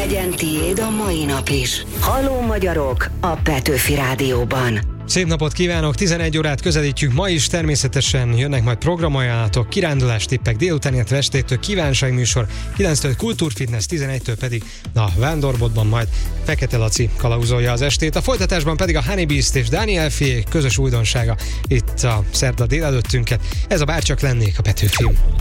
Legyen tiéd a mai nap is. Halló magyarok a Petőfi Rádióban. Szép napot kívánok, 11 órát közelítjük, ma is természetesen jönnek majd programajánlatok, kirándulástippek, délután, illetve estétől kívánságműsor, 9-től kultúrfitness, 11-től pedig a Vándorbotban majd Fekete Laci kalauzolja az estét, a folytatásban pedig a Honey Beast és Daniel Fié közös újdonsága itt a szerda délelőttünket, ez a Bárcsak lennék a Petőfi.